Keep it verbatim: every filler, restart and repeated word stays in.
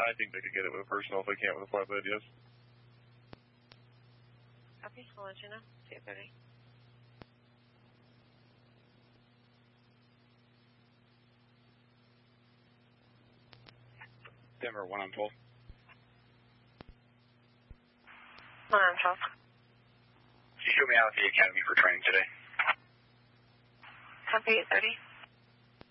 I think they could get it with a personal if they can't with a flatbed, yes. Copy, I'll let you know. two thirty. Denver, one on twelve. one on twelve. Can you show me out at the academy for training today? Copy, eight thirty.